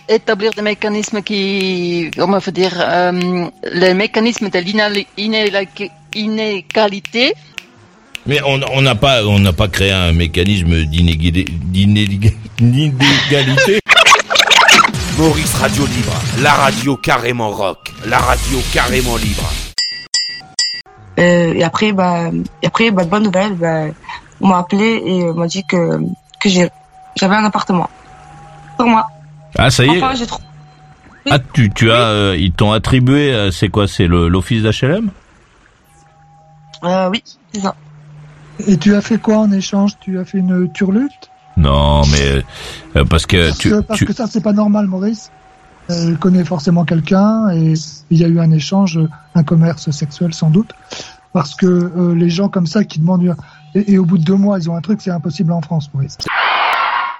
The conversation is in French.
établir des mécanismes qui, comment faut dire, les mécanismes de l'inégalité. Mais on n'a pas créé un mécanisme d'inégalité. Maurice Radio Libre, la radio carrément rock, la radio carrément libre. Et après, bonne nouvelle, on m'a appelé et m'a dit que j'avais un appartement pour moi. Ah, ça y est. Enfin, j'ai trop. Oui. Ah, tu as, ils t'ont attribué, c'est quoi, c'est l'office d'HLM? Oui, c'est ça. Et tu as fait quoi en échange? Tu as fait une turlute? Non, mais parce que ça c'est pas normal, Maurice. Elle connaît forcément quelqu'un et il y a eu un échange, un commerce sexuel sans doute, parce que les gens comme ça qui demandent et au bout de 2 mois ils ont un truc, c'est impossible en France, Maurice.